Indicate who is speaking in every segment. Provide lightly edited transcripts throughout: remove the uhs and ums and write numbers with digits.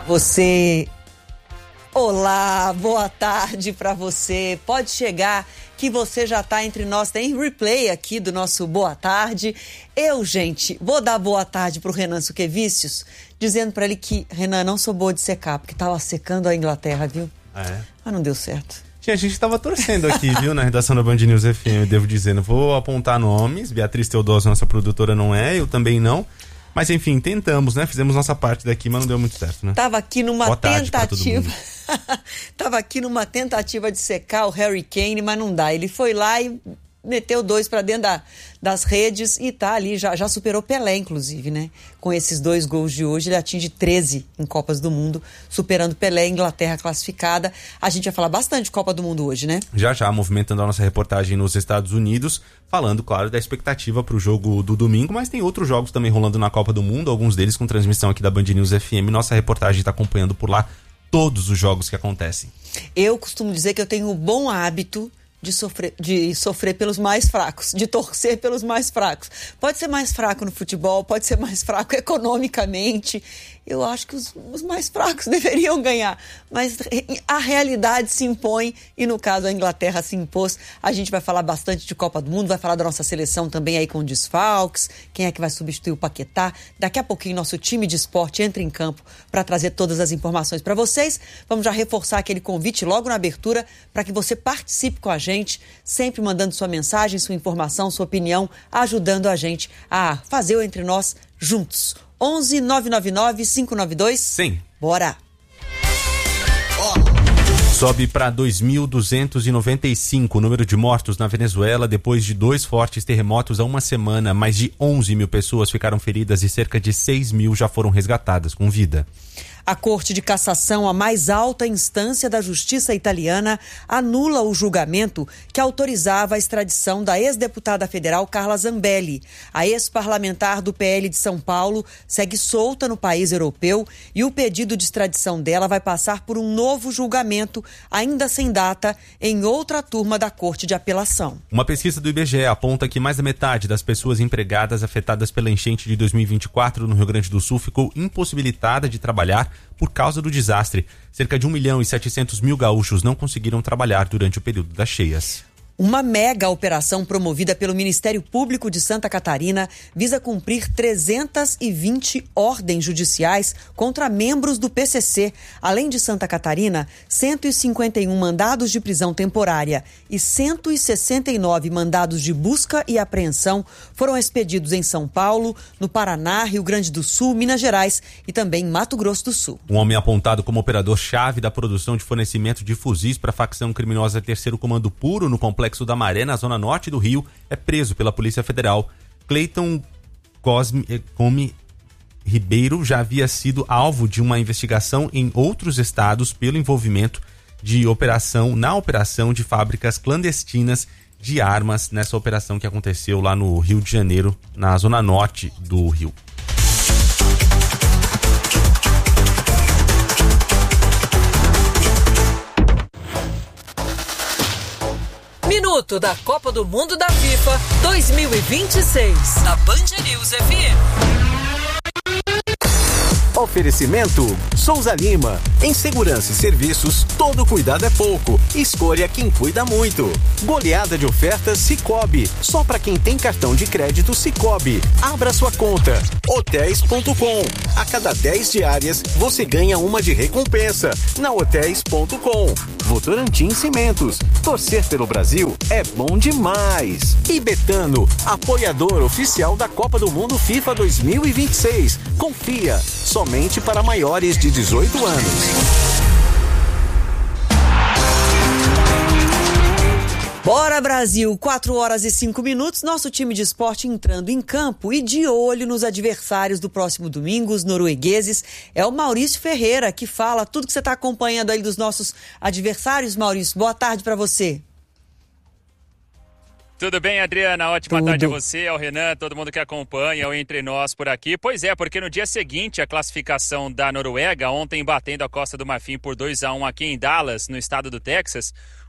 Speaker 1: Você... Olá, boa tarde para você. Pode chegar que você já está entre nós. Tem replay aqui do nosso Boa Tarde. Eu, gente, vou dar boa tarde pro Renan Suquevicius, dizendo para ele que, Renan, não sou boa de secar, porque tava secando a Inglaterra, viu? Mas não deu certo.
Speaker 2: A gente estava torcendo aqui, viu, na redação da Band News FM, devo dizer. Não vou apontar nomes. Beatriz Teodoso, nossa produtora, não é. Eu também não. Mas enfim, tentamos, né? Fizemos nossa parte daqui, mas não deu muito certo, né?
Speaker 1: Tava aqui numa tentativa. Tava aqui numa tentativa de secar o Harry Kane, mas não dá. Ele foi lá e meteu 2 para dentro das redes e tá ali, já superou Pelé, inclusive, né? Com esses 2 gols de hoje, ele atinge 13 em Copas do Mundo, superando Pelé, Inglaterra classificada. A gente vai falar bastante de Copa do Mundo hoje, né?
Speaker 2: Já, movimentando a nossa reportagem nos Estados Unidos, falando, claro, da expectativa pro jogo do domingo, mas tem outros jogos também rolando na Copa do Mundo, alguns deles com transmissão aqui da Band News FM. Nossa reportagem tá acompanhando por lá todos os jogos que acontecem.
Speaker 1: Eu costumo dizer que eu tenho o bom hábito de sofrer pelos mais fracos, de torcer pelos mais fracos. Pode ser mais fraco no futebol, pode ser mais fraco economicamente. Eu acho que os mais fracos deveriam ganhar, mas a realidade se impõe e no caso a Inglaterra se impôs. A gente vai falar bastante de Copa do Mundo, vai falar da nossa seleção também aí com desfalques, quem é que vai substituir o Paquetá. Daqui a pouquinho nosso time de esporte entra em campo para trazer todas as informações para vocês. Vamos já reforçar aquele convite logo na abertura para que você participe com a gente, sempre mandando sua mensagem, sua informação, sua opinião, ajudando a gente a fazer o Entre Nós juntos. 11 999 592
Speaker 2: 100.
Speaker 1: Bora!
Speaker 2: Sobe para 2.295 o número de mortos na Venezuela depois de 2 fortes terremotos há uma semana. Mais de 11 mil pessoas ficaram feridas e cerca de 6 mil já foram resgatadas com vida.
Speaker 1: A Corte de Cassação, a mais alta instância da justiça italiana, anula o julgamento que autorizava a extradição da ex-deputada federal Carla Zambelli. A ex-parlamentar do PL de São Paulo segue solta no país europeu e o pedido de extradição dela vai passar por um novo julgamento, ainda sem data, em outra turma da Corte de Apelação.
Speaker 2: Uma pesquisa do IBGE aponta que mais da metade das pessoas empregadas afetadas pela enchente de 2024 no Rio Grande do Sul ficou impossibilitada de trabalhar por causa do desastre. Cerca de 1.700.000 gaúchos não conseguiram trabalhar durante o período das cheias.
Speaker 1: Uma mega operação promovida pelo Ministério Público de Santa Catarina visa cumprir 320 ordens judiciais contra membros do PCC. Além de Santa Catarina, 151 mandados de prisão temporária e 169 mandados de busca e apreensão foram expedidos em São Paulo, no Paraná, Rio Grande do Sul, Minas Gerais e também Mato Grosso do Sul.
Speaker 2: Um homem apontado como operador-chave da produção de fornecimento de fuzis para a facção criminosa Terceiro Comando Puro no Complexo da Maré, na zona norte do Rio, é preso pela Polícia Federal. Cleiton Come Ribeiro já havia sido alvo de uma investigação em outros estados pelo envolvimento na operação de fábricas clandestinas de armas, nessa operação que aconteceu lá no Rio de Janeiro, na zona norte do Rio.
Speaker 3: Minuto da Copa do Mundo da FIFA 2026 na Band News FM.
Speaker 4: Oferecimento Souza Lima. Em segurança e serviços, todo cuidado é pouco. Escolha quem cuida muito. Goleada de ofertas Sicoob. Só para quem tem cartão de crédito Sicoob. Abra sua conta. Hotéis.com. A cada 10 diárias, você ganha uma de recompensa. Na Hotéis.com. Votorantim Cimentos. Torcer pelo Brasil é bom demais. E Betano, apoiador oficial da Copa do Mundo FIFA 2026. Confia. Somente para maiores de 18 anos.
Speaker 1: Bora, Brasil! 4h05, nosso time de esporte entrando em campo e de olho nos adversários do próximo domingo, os noruegueses. É o Maurício Ferreira que fala tudo que você está acompanhando aí dos nossos adversários. Maurício, boa tarde para você.
Speaker 5: Tudo bem, Adriana? Ótima tarde a você, ao Renan, todo mundo que acompanha o Entre Nós por aqui. Pois é, porque no dia seguinte, a classificação da Noruega, ontem batendo a Costa do Marfim por 2-1 aqui em Dallas, no estado do Texas,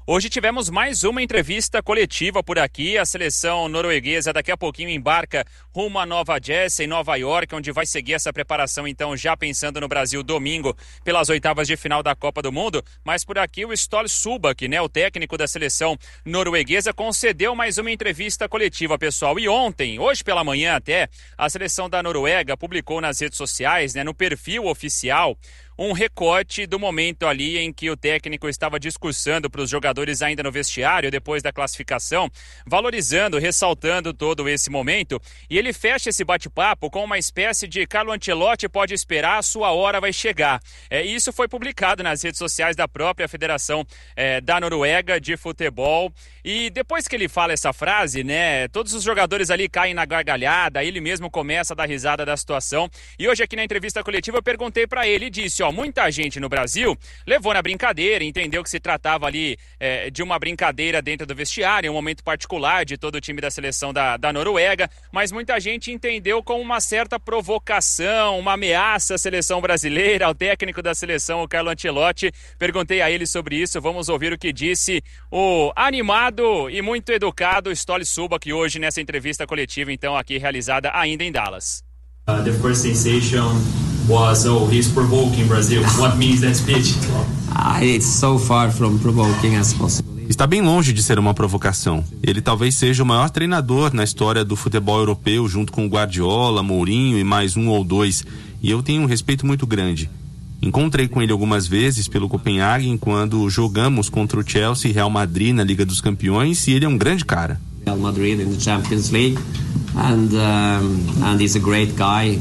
Speaker 5: Hoje tivemos mais uma entrevista coletiva por aqui. A seleção norueguesa daqui a pouquinho embarca rumo a Nova Jersey, em Nova York, onde vai seguir essa preparação, então, já pensando no Brasil domingo pelas oitavas de final da Copa do Mundo. Mas por aqui o Ståle Subak, né, o técnico da seleção norueguesa, concedeu mais uma entrevista coletiva, pessoal. E ontem, hoje pela manhã até, a seleção da Noruega publicou nas redes sociais, né, no perfil oficial, um recorte do momento ali em que o técnico estava discursando para os jogadores ainda no vestiário, depois da classificação, valorizando, ressaltando todo esse momento. E ele fecha esse bate-papo com uma espécie de Carlo Ancelotti pode esperar, a sua hora vai chegar. Isso foi publicado nas redes sociais da própria Federação da Noruega de Futebol. E depois que ele fala essa frase, né, todos os jogadores ali caem na gargalhada, ele mesmo começa a dar risada da situação. E hoje aqui na entrevista coletiva eu perguntei para ele e disse, muita gente no Brasil levou na brincadeira, entendeu que se tratava ali de uma brincadeira dentro do vestiário, um momento particular de todo o time da seleção da Noruega, mas muita gente entendeu como uma certa provocação, uma ameaça à seleção brasileira, ao técnico da seleção, o Carlo Ancelotti. Perguntei a ele sobre isso, vamos ouvir o que disse o animado e muito educado Ståle Subak hoje nessa entrevista coletiva, então, aqui realizada ainda em Dallas.
Speaker 6: The first sensation was, he's provoking Brazil. What means that speech?
Speaker 7: It's so far from provoking as possible.
Speaker 2: Está bem longe de ser uma provocação. Ele talvez seja o maior treinador na história do futebol europeu, junto com o Guardiola, Mourinho e mais um ou dois. E eu tenho um respeito muito grande. Encontrei com ele algumas vezes pelo Copenhagen quando jogamos contra o Chelsea e Real Madrid na Liga dos Campeões, e ele é um grande cara.
Speaker 7: Real Madrid in the Champions League, and he's a great guy.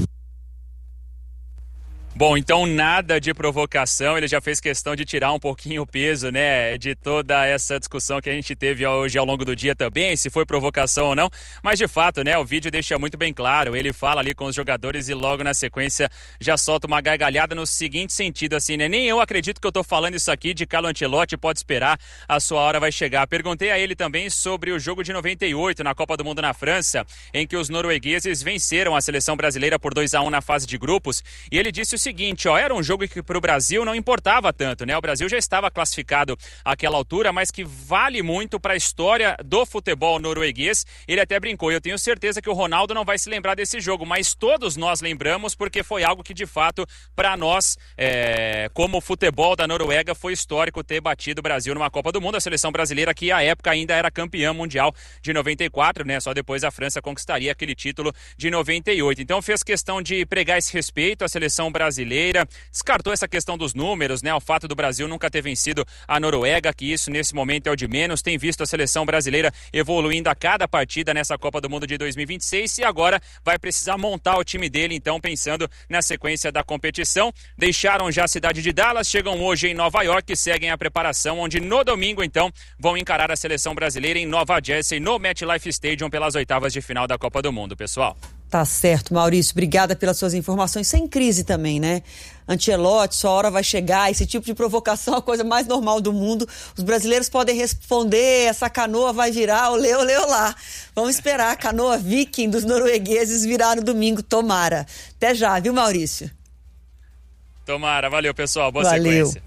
Speaker 5: Bom, então nada de provocação, ele já fez questão de tirar um pouquinho o peso, né, de toda essa discussão que a gente teve hoje ao longo do dia também, se foi provocação ou não, mas de fato, né, o vídeo deixa muito bem claro, ele fala ali com os jogadores e logo na sequência já solta uma gargalhada no seguinte sentido, assim, né, nem eu acredito que eu tô falando isso aqui de Carlo Ancelotti, pode esperar, a sua hora vai chegar. Perguntei a ele também sobre o jogo de 98 na Copa do Mundo na França, em que os noruegueses venceram a seleção brasileira por 2-1 na fase de grupos, e ele disse o seguinte, era um jogo que para o Brasil não importava tanto, né? O Brasil já estava classificado àquela altura, mas que vale muito para a história do futebol norueguês. Ele até brincou, eu tenho certeza que o Ronaldo não vai se lembrar desse jogo, mas todos nós lembramos porque foi algo que de fato para nós, como o futebol da Noruega, foi histórico ter batido o Brasil numa Copa do Mundo, a seleção brasileira que à época ainda era campeã mundial de 94, né? Só depois a França conquistaria aquele título de 98. Então fez questão de pregar esse respeito à seleção brasileira, descartou essa questão dos números, né? O fato do Brasil nunca ter vencido a Noruega, que isso nesse momento é o de menos, tem visto a seleção brasileira evoluindo a cada partida nessa Copa do Mundo de 2026 e agora vai precisar montar o time dele, então, pensando na sequência da competição. Deixaram já a cidade de Dallas, chegam hoje em Nova York e seguem a preparação, onde no domingo, então, vão encarar a seleção brasileira em Nova Jersey, no MetLife Stadium, pelas oitavas de final da Copa do Mundo, pessoal.
Speaker 1: Tá certo, Maurício. Obrigada pelas suas informações. Sem crise também, né? Ancelotti, sua hora vai chegar. Esse tipo de provocação é a coisa mais normal do mundo. Os brasileiros podem responder, essa canoa vai virar, olê, olê, olá. Vamos esperar a canoa viking dos noruegueses virar no domingo, tomara. Até já, viu, Maurício?
Speaker 5: Tomara. Valeu, pessoal. Boa
Speaker 1: Valeu.
Speaker 5: Sequência.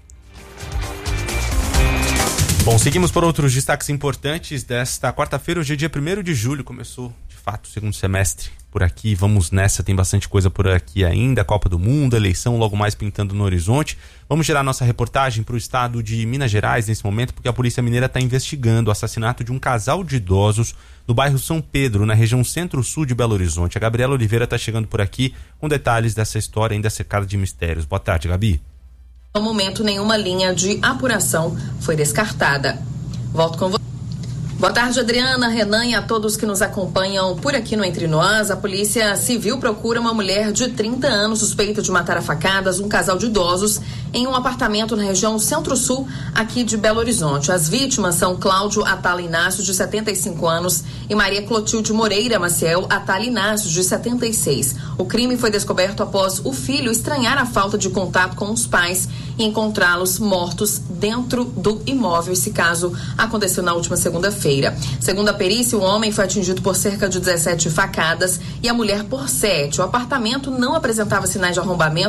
Speaker 2: Bom, seguimos por outros destaques importantes desta quarta-feira. Hoje é dia 1º de julho, começou de fato o segundo semestre por aqui. Vamos nessa, tem bastante coisa por aqui ainda, Copa do Mundo, eleição logo mais pintando no horizonte. Vamos gerar nossa reportagem para o estado de Minas Gerais nesse momento, porque a Polícia Mineira está investigando o assassinato de um casal de idosos no bairro São Pedro, na região centro-sul de Belo Horizonte. A Gabriela Oliveira está chegando por aqui com detalhes dessa história ainda cercada de mistérios. Boa tarde, Gabi.
Speaker 8: No momento, nenhuma linha de apuração foi descartada. Volto com você. Boa tarde, Adriana, Renan e a todos que nos acompanham por aqui no Entre Nós. A Polícia Civil procura uma mulher de 30 anos suspeita de matar a facadas um casal de idosos em um apartamento na região Centro-Sul, aqui de Belo Horizonte. As vítimas são Cláudio Atala Inácio, de 75 anos, e Maria Clotilde Moreira Maciel Atala Inácio, de 76. O crime foi descoberto após o filho estranhar a falta de contato com os pais e encontrá-los mortos dentro do imóvel. Esse caso aconteceu na última segunda-feira. Segundo a perícia, o homem foi atingido por cerca de 17 facadas e a mulher por 7. O apartamento não apresentava sinais de arrombamento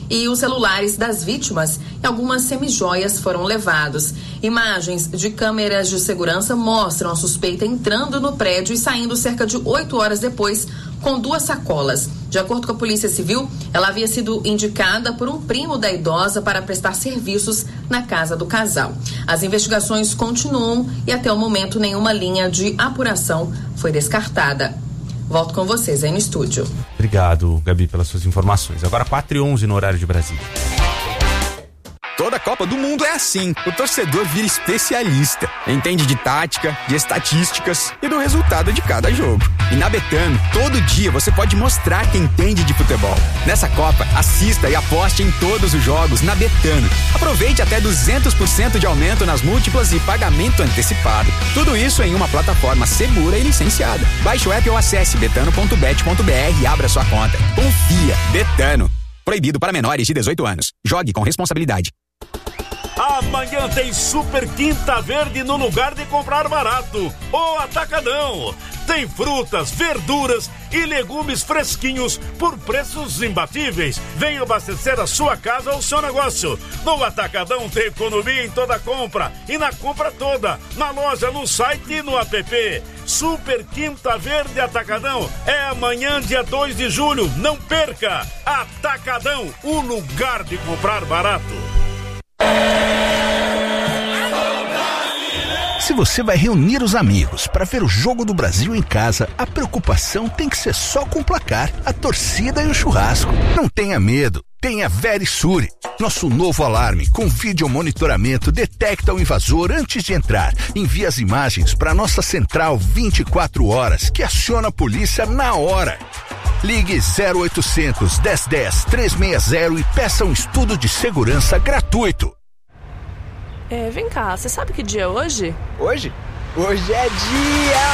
Speaker 8: e os celulares das vítimas e algumas semijoias foram levados. Imagens de câmeras de segurança mostram a suspeita entrando no prédio e saindo cerca de 8 horas depois com 2 sacolas. De acordo com a Polícia Civil, ela havia sido indicada por um primo da idosa para prestar serviços na casa do casal. As investigações continuam e até o momento nenhuma linha de apuração foi descartada. Volto com vocês aí no estúdio.
Speaker 2: Obrigado, Gabi, pelas suas informações. Agora 4h11 no horário de Brasília.
Speaker 9: Toda Copa do Mundo é assim. O torcedor vira especialista. Entende de tática, de estatísticas e do resultado de cada jogo. E na Betano, todo dia você pode mostrar que entende de futebol. Nessa Copa, assista e aposte em todos os jogos na Betano. Aproveite até 200% de aumento nas múltiplas e pagamento antecipado. Tudo isso em uma plataforma segura e licenciada. Baixe o app ou acesse betano.bet.br e abra sua conta. Confia. Betano. Proibido para menores de 18 anos. Jogue com responsabilidade.
Speaker 10: Amanhã tem Super Quinta Verde no lugar de comprar barato. O Atacadão. Tem frutas, verduras e legumes fresquinhos por preços imbatíveis. Venha abastecer a sua casa ou seu negócio. No Atacadão tem economia em toda compra e na compra toda. Na loja, no site e no app. Super Quinta Verde Atacadão é amanhã, dia 2 de julho. Não perca! Atacadão, o lugar de comprar barato.
Speaker 11: Se você vai reunir os amigos para ver o Jogo do Brasil em casa, a preocupação tem que ser só com o placar, a torcida e o churrasco. Não tenha medo, tenha Verisure. Nosso novo alarme com vídeo monitoramento detecta o invasor antes de entrar. Envia as imagens para nossa central 24 horas, que aciona a polícia na hora. Ligue 0800 1010 360 e peça um estudo de segurança gratuito.
Speaker 12: Vem cá, você sabe que dia é hoje?
Speaker 9: Hoje? Hoje é dia